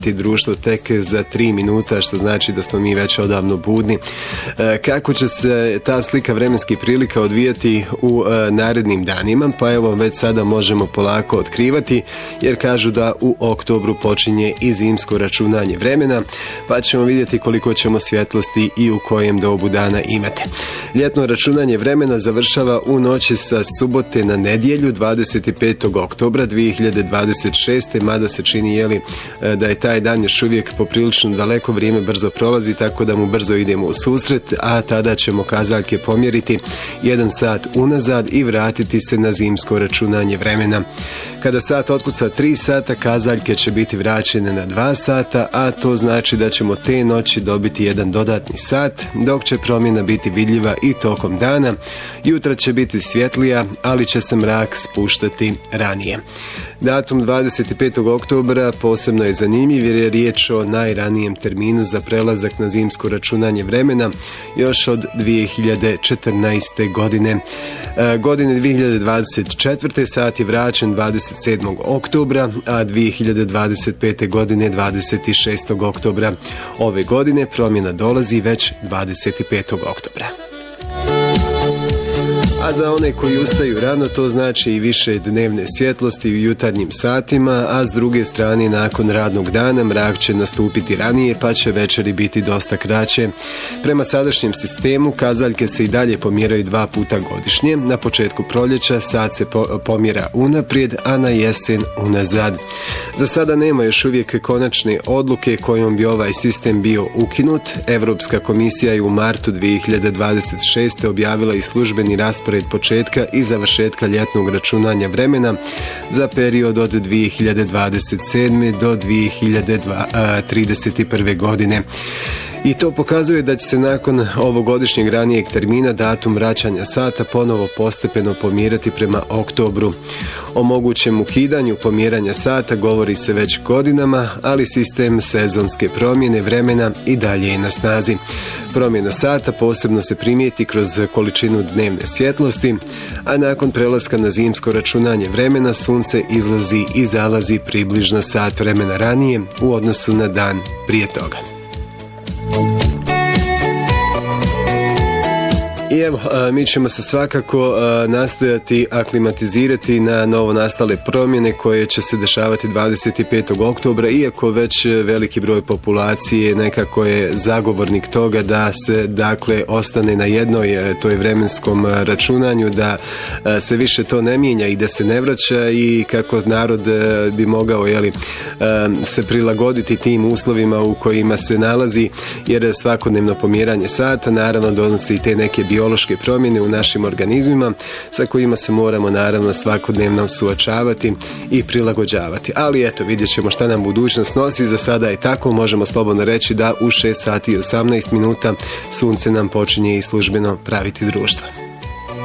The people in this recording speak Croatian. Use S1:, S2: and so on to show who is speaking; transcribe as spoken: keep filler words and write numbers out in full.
S1: društvo tek za tri minuta, što znači da smo mi već odavno budni. Kako će se ta slika vremenskih prilika odvijati u narednim danima? Pa evo, već sada možemo polako otkrivati, jer kažu da u oktobru počinje i zimsko računanje vremena, pa ćemo vidjeti koliko ćemo svjetlosti i u kojem dobu dana imati. Ljetno računanje vremena završava u noći sa subote na nedjelju dvadeset petog oktobra dvije hiljade dvadeset šeste. Mada se čini jeli, da je taj dan još uvijek poprilično daleko, vrijeme brzo prolazi, tako da mu brzo idemo u susret, a tada ćemo kazaljke pomjeriti jedan sat unazad i vratiti se na zimsko računanje vremena. Kada sat otkuca tri sata, kazaljke će biti vraćene na dva sata, a to znači da ćemo te noći dobiti jedan dodatni sat, dok će promjena biti vidljiva i tokom dana. Jutra će biti svjetlija, ali će se mrak spuštati ranije. Datum dvadeset petog oktobra posebno je zanimljiv jer je riječ o najranijem terminu za prelazak na zimsko računanje vremena još od dvije hiljade četrnaeste. godine. E, godine dvije hiljade dvadeset četvrte. sat je vraćen dvadeset sedmog oktobra, a dvije hiljade dvadeset pete. godine dvadeset šestog oktobra. Ove godine promjena dolazi već dvadeset petog oktobra. A za one koji ustaju rano, to znači i više dnevne svjetlosti u jutarnjim satima, a s druge strane nakon radnog dana mrak će nastupiti ranije, pa će večeri biti dosta kraće. Prema sadašnjem sistemu kazaljke se i dalje pomjeraju dva puta godišnje. Na početku proljeća sat se po- pomjera unaprijed, a na jesen unazad. Za sada nema još uvijek konačne odluke kojom bi ovaj sistem bio ukinut. Europska komisija je u martu dvije hiljade dvadeset šeste. objavila i službeni raspored početka i završetka ljetnog računanja vremena za period od dvije hiljade dvadeset sedme. do dvije hiljade trideset prve. godine. I to pokazuje da će se nakon ovogodišnjeg ranijeg termina datum vraćanja sata ponovo postepeno pomjerati prema oktobru. O mogućem ukidanju pomjeranja sata govori se već godinama, ali sistem sezonske promjene vremena i dalje je na snazi. Promjena sata posebno se primijeti kroz količinu dnevne svjetlosti, a nakon prelaska na zimsko računanje vremena sunce izlazi i zalazi približno sat vremena ranije u odnosu na dan prije toga. I evo, mi ćemo se svakako nastojati aklimatizirati na novo nastale promjene koje će se dešavati dvadeset petog oktobra, iako već veliki broj populacije nekako je zagovornik toga da se dakle ostane na jednoj toj vremenskom računanju, da se više to ne mijenja i da se ne vraća, i kako narod bi mogao jeli, se prilagoditi tim uslovima u kojima se nalazi, jer svakodnevno pomjeranje sata naravno donosi i te neke biološke biološke promjene u našim organizmima sa kojima se moramo naravno svakodnevno suočavati i prilagođavati. Ali eto, vidjet ćemo šta nam budućnost nosi. Za sada je tako, možemo slobodno reći da u šest sati i osamnaest minuta sunce nam počinje i službeno praviti društvo.